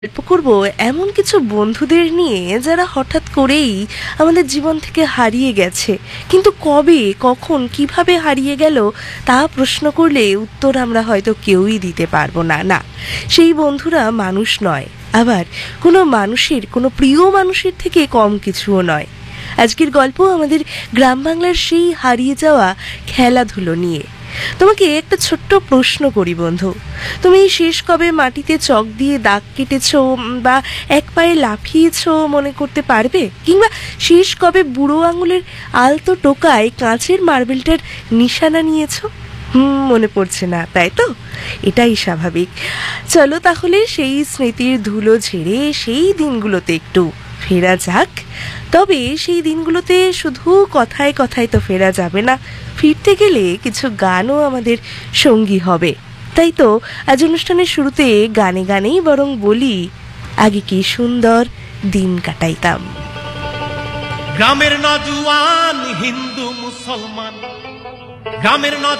গল্প করব এমন কিছু বন্ধুদের নিয়ে যারা হঠাৎ করেই আমাদের জীবন থেকে হারিয়ে গেছে, কিন্তু কবে, কখন, কিভাবে হারিয়ে গেল তা প্রশ্ন করলে উত্তর আমরা হয়তো কেউই দিতে পারবো না। না, সেই বন্ধুরা মানুষ নয়, আবার কোনো মানুষের, কোনো প্রিয় মানুষের থেকে কম কিছুও নয়। আজকের গল্প আমাদের গ্রাম বাংলার সেই হারিয়ে যাওয়া খেলাধুলো নিয়ে। তোমাকে একটা ছোট্ট প্রশ্ন করি বন্ধু, তুমি শেষ কবে মাটিতে চক দিয়ে দাগ কেটেছো বা এক পায়ে লাফিয়েছো মনে করতে পারবে? কিংবা শেষ কবে বুড়ো আঙুলের আলতো টোকায় কাঁচের মার্বেলটার নিশানা নিয়েছো? মনে পড়ছে না, তাই তো? এটাই স্বাভাবিক। চলো তাহলে সেই স্মৃতির ধুলো ঝেড়ে সেই দিনগুলোতে একটু ফেরা যাক। তবে সেই দিনগুলোতে শুধু কথায় কথায় তো ফেরা যাবে না, ফিরতে গেলে কিছু গানও আমাদের সঙ্গী হবে। তাই তো আজ অনুষ্ঠানের শুরুতে গানে গানেই বরং বলি, আগে কি সুন্দর দিন কাটাইতাম। গ্রামের নজওয়ান হিন্দু মুসলমান, গ্রামের